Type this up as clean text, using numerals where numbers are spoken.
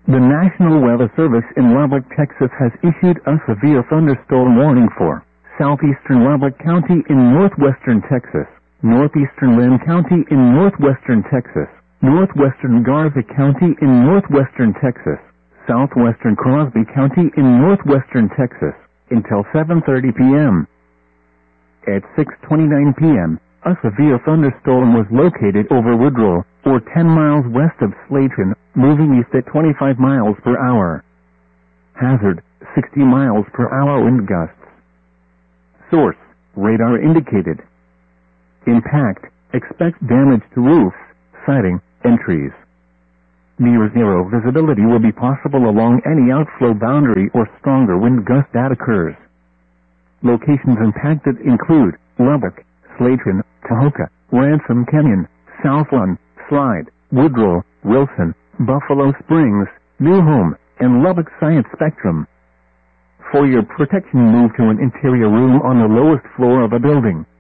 The National Weather Service in Lubbock, Texas has issued a severe thunderstorm warning for southeastern Lubbock County in northwestern Texas, northeastern Lynn County in northwestern Texas, northwestern Garza County in northwestern Texas, southwestern Crosby County in northwestern Texas, until 7:30 p.m. At 6:29 p.m., a severe thunderstorm was located over Woodrow, or 10 miles west of Slayton, moving east at 25 miles per hour. Hazard, 60 miles per hour wind gusts. Source, radar indicated. Impact, expect damage to roofs, siding, and trees. Near zero visibility will be possible along any outflow boundary or stronger wind gust that occurs. Locations impacted include Lubbock, Slayton, Tahoka, Ransom Canyon, Southland, Slide, Woodrow, Wilson, Buffalo Springs, New Home, and Lubbock Science Spectrum. For your protection, move to an interior room on the lowest floor of a building.